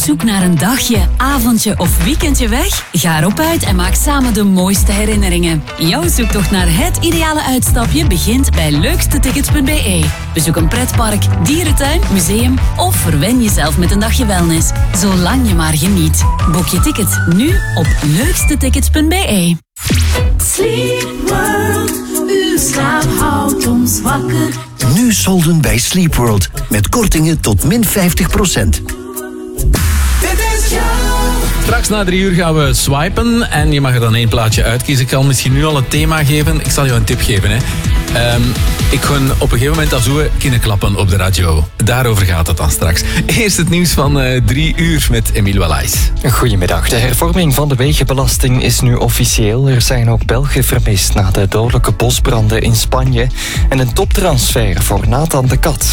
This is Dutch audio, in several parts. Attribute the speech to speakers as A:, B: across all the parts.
A: zoek naar een dagje, avondje of weekendje weg? Ga erop uit en maak samen de mooiste herinneringen. Jouw zoektocht naar het ideale uitstapje begint bij leukstetickets.be. Bezoek een pretpark, dierentuin, museum of verwen jezelf met een dagje wellness. Zolang je maar geniet. Boek je tickets nu op leukstetickets.be.
B: Sleep World, uw slaap houdt ons wakker.
C: Nu solden bij Sleep World met kortingen tot min 50%.
D: Straks na 3 uur gaan we swipen en je mag er dan 1 plaatje uitkiezen. Ik kan misschien nu al een thema geven. Ik zal jou een tip geven. Hè. Ik ga op een gegeven moment Azue kunnen klappen op de radio. Daarover gaat het dan straks. Eerst het nieuws van 3 uur met Emile Wallace.
E: Goedemiddag. De hervorming van de wegenbelasting is nu officieel. Er zijn ook Belgen vermist na de dodelijke bosbranden in Spanje. En een toptransfer voor Nathan de Kat.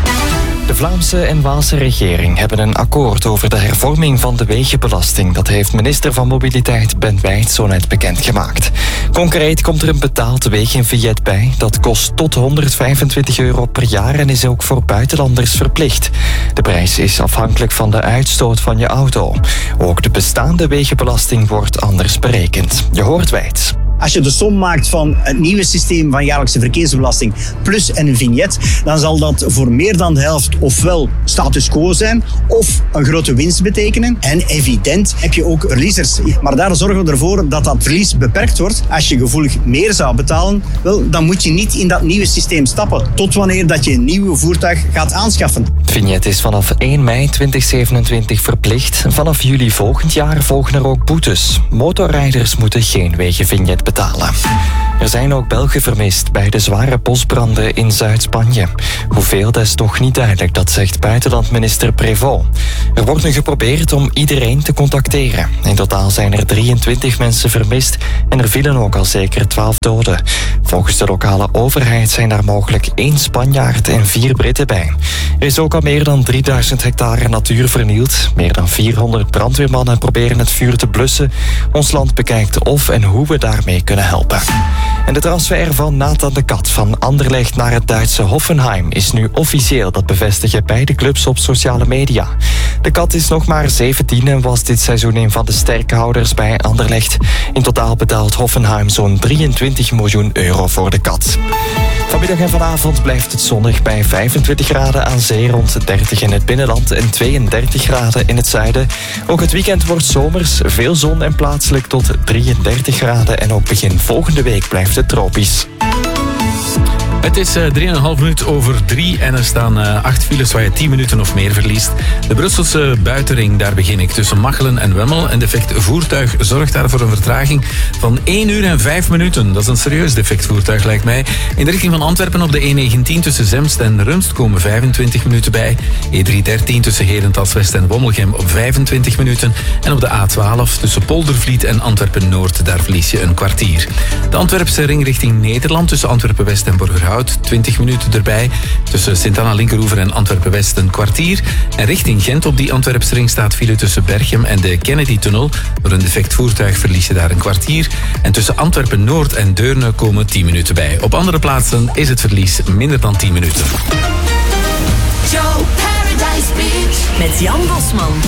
E: De Vlaamse en Waalse regering hebben een akkoord over de hervorming van de wegenbelasting. Dat heeft minister van Mobiliteit Ben Wijt zo net bekendgemaakt. Concreet komt er een betaald wegenvignet bij. Dat kost tot €125 per jaar en is ook voor buitenlanders verplicht. De prijs is afhankelijk van de uitstoot van je auto. Ook de bestaande wegenbelasting wordt anders berekend. Je hoort Wijt.
F: Als je de som maakt van het nieuwe systeem van jaarlijkse verkeersbelasting plus een vignet, dan zal dat voor meer dan de helft ofwel status quo zijn of een grote winst betekenen. En evident heb je ook verliezers. Maar daar zorgen we ervoor dat dat verlies beperkt wordt. Als je gevoelig meer zou betalen, wel, dan moet je niet in dat nieuwe systeem stappen. Tot wanneer dat je een nieuw voertuig gaat aanschaffen.
E: Het vignet is vanaf 1 mei 2027 verplicht. Vanaf juli volgend jaar volgen er ook boetes. Motorrijders moeten geen wegenvignet betalen. Er zijn ook Belgen vermist bij de zware bosbranden in Zuid-Spanje. Hoeveel, dat is nog niet duidelijk, dat zegt buitenlandminister Prévost. Er wordt nu geprobeerd om iedereen te contacteren. In totaal zijn er 23 mensen vermist en er vielen ook al zeker 12 doden. Volgens de lokale overheid zijn daar mogelijk 1 Spanjaard en 4 Britten bij. Er is ook al meer dan 3000 hectare natuur vernield. Meer dan 400 brandweermannen proberen het vuur te blussen. Ons land bekijkt of en hoe we daarmee kunnen helpen. En de transfer van Nathan de Kat van Anderlecht naar het Duitse Hoffenheim is nu officieel. Dat bevestigen beide clubs op sociale media. De Kat is nog maar 17 en was dit seizoen een van de sterkhouders bij Anderlecht. In totaal betaalt Hoffenheim zo'n €23 miljoen voor de Kat. Vanmiddag en vanavond blijft het zonnig bij 25 graden aan zee, rond 30 in het binnenland en 32 graden in het zuiden. Ook het weekend wordt zomers, veel zon en plaatselijk tot 33 graden. En ook begin volgende week blijft het tropisch.
D: Het is 3,5 minuut over 3 en er staan 8 files waar je 10 minuten of meer verliest. De Brusselse buitenring, daar begin ik, tussen Machelen en Wemmel. Een defect voertuig zorgt daar voor een vertraging van 1 uur en 5 minuten. Dat is een serieus defect voertuig, lijkt mij. In de richting van Antwerpen op de E19 tussen Zemst en Rumst komen 25 minuten bij. E313 tussen Herentals-West en Wommelgem op 25 minuten. En op de A12 tussen Poldervliet en Antwerpen-Noord, daar verlies je een kwartier. De Antwerpse ring richting Nederland tussen Antwerpen-West en Borgerhout, 20 minuten erbij. Tussen Sint-Anna-Linkeroever en Antwerpen-West een kwartier. En richting Gent op die Antwerpse ring staat file tussen Berchem en de Kennedy-tunnel. Door een defect voertuig verlies je daar een kwartier. En tussen Antwerpen-Noord en Deurne komen 10 minuten bij. Op andere plaatsen is het verlies minder dan 10 minuten.
B: Joe Paradise Beach
A: Met Jan Bosman.